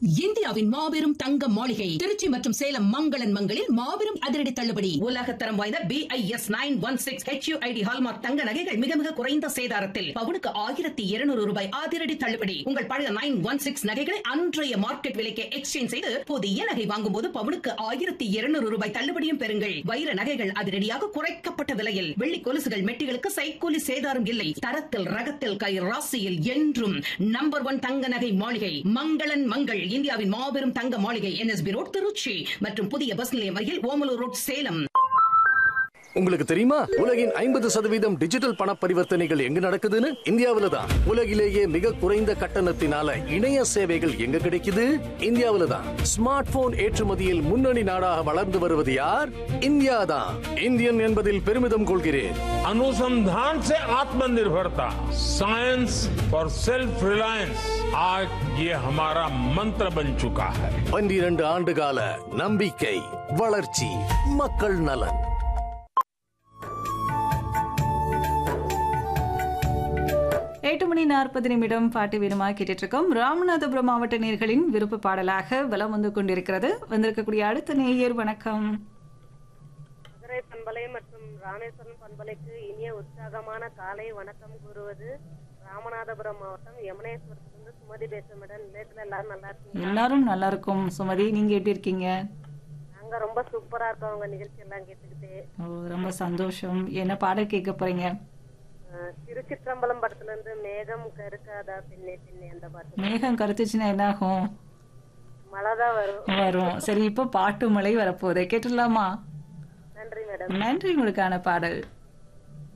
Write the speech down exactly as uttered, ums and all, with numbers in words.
இந்தியாவின் மாபெரும் தங்க மாளிகை திருச்சி மற்றும் சேலம் மங்களன் மங்களில் மாபெரும் அதிரடி தள்ளுபடி. உலகத்தரம் வாய்ந்த B I S nine one six H you I D hallmark தங்க நகைகள் மிக மிக குறைந்த சேதாரத்தில் பவுனுக்கு ஆயிரத்தி இருநூறு ரூபாய் அதிரடி தள்ளுபடி. உங்கள் பழைய நைன் ஒன் சிக்ஸ் நகைகளை அன்றைய மார்க்கெட் விலைக்கு எக்ஸ்சேஞ்ச் செய்து புதிய நகை வாங்கும் போது பவுனுக்கு ஆயிரத்தி இருநூறு ரூபாய் தள்ளுபடியும் பெறுங்கள். வைர நகைகள் அதிரடியாக குறைக்கப்பட்ட விலையில். வெள்ளி கொலுசுகள் மெட்டிகளுக்கு சைக்கூலி சேதாரம் இல்லை. தரத்தில் ரகத்தில் கை ராசியில் என்றும் நம்பர் ஒன் தங்க நகை மாளிகை மங்களன் மங்கள். இந்தியாவின் மாபெரும் தங்க மாளிகை N S B road Trichy மற்றும் புதிய பஸ் நிலையம் அருகில் ஓமலூர் ரோட் சேலம். உங்களுக்கு தெரியுமா, உலகின் ஐம்பது சதவீதம் டிஜிட்டல் பண பரிவர்த்தனைகள் எங்க நடக்குதுன்னு? இந்தியாவில தான். உலகிலேயே மிக குறைந்த கட்டணத்தினால இணைய சேவைகள் எங்க கிடைக்குது? இந்தியாவில தான். ஸ்மார்ட் போன் ஏற்றுமதியில் முன்னணி நாடாக வளர்ந்து வருவது யார்? இந்தியா தான். இந்தியன் என்பதில் பெருமிதம் கொள்கிறேன். अनुसंधान से आत्मनिर्भरता, साइंस फॉर सेल्फ रिलायंस, आज ये हमारा मंत्र बन चुका है. பன்னிரண்டு ஆண்டு கால நம்பிக்கை, வளர்ச்சி, மக்கள் நலன். எட்டு மணி நாற்பது நிமிடம் பாட்டு வீரமா கேட்டுட்டு இருக்கோம். ராமநாதபுரம் மாவட்ட நேயர்களின் விருப்ப பாடலாக வலம் வந்து கொண்டிருக்கிறது. வந்திருக்கக்கூடிய அடுத்த நேயர் வணக்கம். மதுரை பண்பலை மற்றும் ராமேஸ்வரம் பண்பலைக்கு இனிய உற்சாகமான காலை வணக்கம் கூறுவது ராமநாதபுரம் மாவட்டம் யமுனேஸ்வரத்திலிருந்து சுமதி பேசுமிடம். நிலையத்துல எல்லாரும் நல்லா இருக்கீங்க? எல்லாரும் நல்லா இருக்கும். சுமதி, நீங்க எப்படி இருக்கீங்க? நாங்க ரொம்ப சூப்பரா இருக்கோம் உங்க நிகழ்ச்சி எல்லாம் கேட்டுக்கிட்டு. ஓ, ரொம்ப சந்தோஷம். என்ன பாடல் கேட்க போறீங்க? திருச்சிற்றம்பலம் படத்துல இருந்து மேகம் கருக்காதா பின்னே பின்னே அந்த பாட்டு. மேகம் கருத்துச்சுன்னா என்ன ஆகும்? மழைதான் வரும். வரும். சரி, இப்போ பாட்டு மழை வரப்போகுது, கேட்டுடலாமா? நன்றி மேடம். நன்றி. உங்களுக்கான பாடல்.